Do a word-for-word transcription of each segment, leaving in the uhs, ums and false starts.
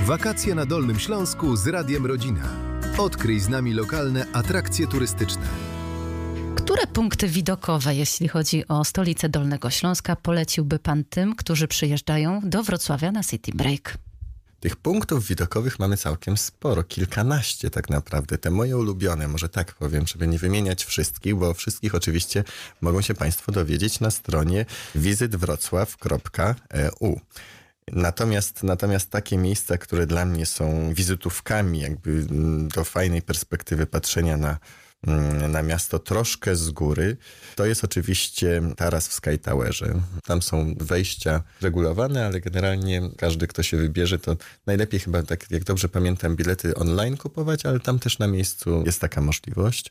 Wakacje na Dolnym Śląsku z Radiem Rodzina. Odkryj z nami lokalne atrakcje turystyczne. Które punkty widokowe, jeśli chodzi o stolicę Dolnego Śląska, poleciłby pan tym, którzy przyjeżdżają do Wrocławia na City Break? Tych punktów widokowych mamy całkiem sporo, kilkanaście tak naprawdę. Te moje ulubione, może tak powiem, żeby nie wymieniać wszystkich, bo wszystkich oczywiście mogą się państwo dowiedzieć na stronie wizyt wrocław kropka e u. Natomiast, natomiast takie miejsca, które dla mnie są wizytówkami, jakby do fajnej perspektywy patrzenia na, na miasto troszkę z góry, to jest oczywiście taras w Sky Towerze. Tam są wejścia regulowane, ale generalnie każdy, kto się wybierze, to najlepiej chyba, tak jak dobrze pamiętam, bilety online kupować, ale tam też na miejscu jest taka możliwość.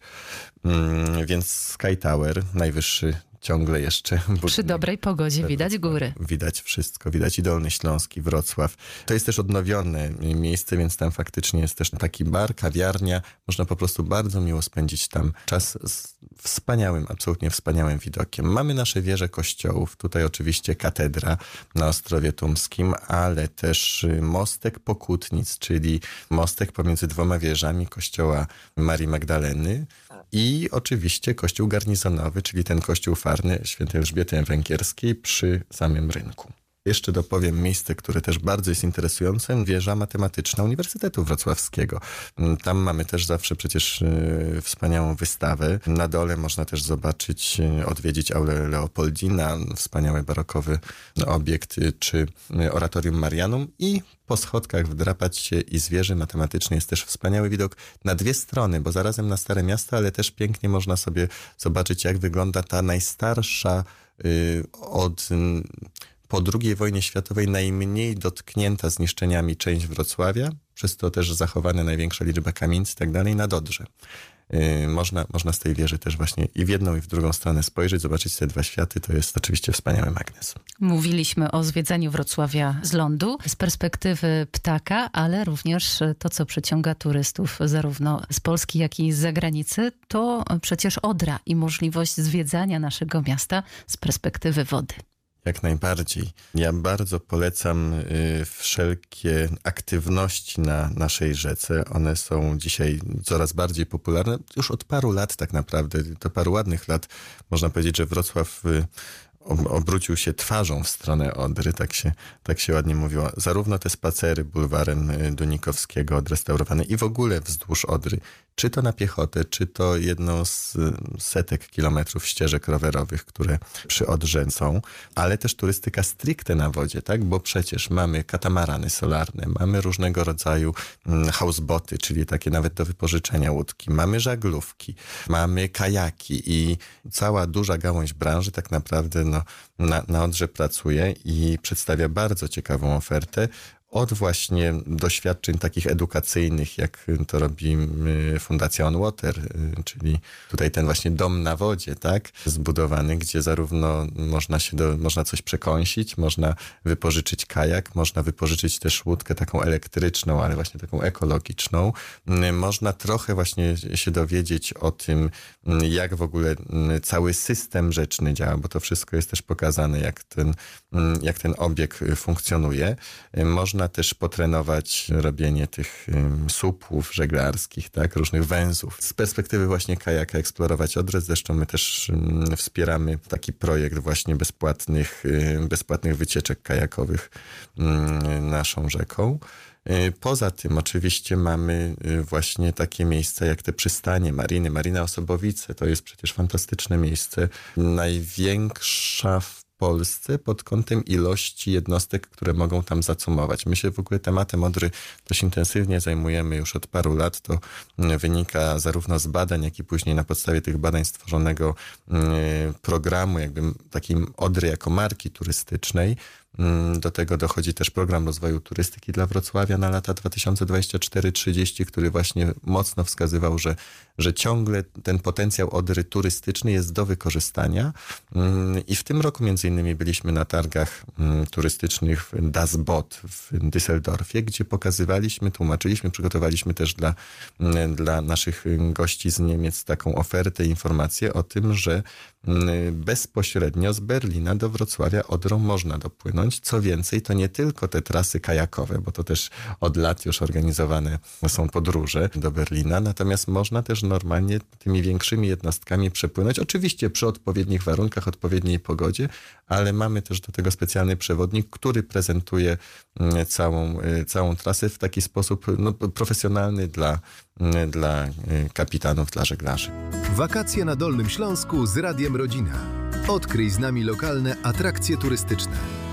Więc Sky Tower, najwyższy ciągle jeszcze. Przy dobrej pogodzie widać góry. Widać wszystko, widać i Dolny Śląsk, i Wrocław. To jest też odnowione miejsce, więc tam faktycznie jest też taki bar, kawiarnia. Można po prostu bardzo miło spędzić tam czas z wspaniałym, absolutnie wspaniałym widokiem. Mamy nasze wieże kościołów, tutaj oczywiście katedra na Ostrowie Tumskim, ale też mostek Pokutnic, czyli mostek pomiędzy dwoma wieżami kościoła Marii Magdaleny i oczywiście kościół garnizonowy, czyli ten kościół farny świętej Elżbiety Węgierskiej przy samym rynku. Jeszcze dopowiem miejsce, które też bardzo jest interesujące, wieża matematyczna Uniwersytetu Wrocławskiego. Tam mamy też zawsze przecież y, wspaniałą wystawę. Na dole można też zobaczyć, y, odwiedzić aulę Leopoldina, wspaniały barokowy obiekt, y, czy y, oratorium Marianum i po schodkach wdrapać się i z wieży matematycznej jest też wspaniały widok na dwie strony, bo zarazem na Stare Miasto, ale też pięknie można sobie zobaczyć, jak wygląda ta najstarsza y, od... Y, po drugiej wojnie światowej najmniej dotknięta zniszczeniami część Wrocławia, przez to też zachowana największa liczba kamienic i tak dalej na Dodrze. Yy, można, można z tej wieży też właśnie i w jedną i w drugą stronę spojrzeć, zobaczyć te dwa światy, to jest oczywiście wspaniały magnes. Mówiliśmy o zwiedzaniu Wrocławia z lądu, z perspektywy ptaka, ale również to, co przyciąga turystów zarówno z Polski, jak i z zagranicy, to przecież Odra i możliwość zwiedzania naszego miasta z perspektywy wody. Jak najbardziej. Ja bardzo polecam y, wszelkie aktywności na naszej rzece. One są dzisiaj coraz bardziej popularne. Już od paru lat tak naprawdę, to paru ładnych lat, można powiedzieć, że Wrocław y, obrócił się twarzą w stronę Odry, tak się, tak się ładnie mówiło. Zarówno te spacery bulwarem Dunikowskiego odrestaurowane i w ogóle wzdłuż Odry, czy to na piechotę, czy to jedną z setek kilometrów ścieżek rowerowych, które przy Odrze są, ale też turystyka stricte na wodzie, tak? Bo przecież mamy katamarany solarne, mamy różnego rodzaju houseboty, czyli takie nawet do wypożyczenia łódki, mamy żaglówki, mamy kajaki i cała duża gałąź branży tak naprawdę no, na, na Odrze pracuje i przedstawia bardzo ciekawą ofertę. Od właśnie doświadczeń takich edukacyjnych, jak to robi Fundacja On Water, czyli tutaj ten właśnie dom na wodzie, tak, zbudowany, gdzie zarówno można się do, można coś przekąsić, można wypożyczyć kajak, można wypożyczyć też łódkę taką elektryczną, ale właśnie taką ekologiczną. Można trochę właśnie się dowiedzieć o tym, jak w ogóle cały system rzeczny działa, bo to wszystko jest też pokazane, jak ten, jak ten obieg funkcjonuje. Można też potrenować robienie tych um, słupów żeglarskich, tak, różnych węzłów. Z perspektywy właśnie kajaka eksplorować Odrę. Zresztą my też um, wspieramy taki projekt właśnie bezpłatnych, um, bezpłatnych wycieczek kajakowych um, naszą rzeką. Poza tym oczywiście mamy właśnie takie miejsca jak te przystanie, mariny, Marina Osobowice. To jest przecież fantastyczne miejsce. Największa w Polsce pod kątem ilości jednostek, które mogą tam zacumować. My się w ogóle tematem Odry dość intensywnie zajmujemy już od paru lat. To wynika zarówno z badań, jak i później na podstawie tych badań stworzonego programu, jakby takiej Odry jako marki turystycznej. Do tego dochodzi też program rozwoju turystyki dla Wrocławia na lata dwa tysiące dwudziesty czwarty do trzydziestego, który właśnie mocno wskazywał, że, że ciągle ten potencjał Odry turystyczny jest do wykorzystania. I w tym roku między innymi byliśmy na targach turystycznych w Das Boot w Düsseldorfie, gdzie pokazywaliśmy, tłumaczyliśmy, przygotowaliśmy też dla, dla naszych gości z Niemiec taką ofertę, informację o tym, że bezpośrednio z Berlina do Wrocławia Odrą można dopłynąć. przepłynąć. Co więcej, to nie tylko te trasy kajakowe, bo to też od lat już organizowane są podróże do Berlina, natomiast można też normalnie tymi większymi jednostkami przepłynąć. Oczywiście przy odpowiednich warunkach, odpowiedniej pogodzie, ale mamy też do tego specjalny przewodnik, który prezentuje całą, całą trasę w taki sposób no, profesjonalny dla, dla kapitanów, dla żeglarzy. Wakacje na Dolnym Śląsku z Radiem Rodzina. Odkryj z nami lokalne atrakcje turystyczne.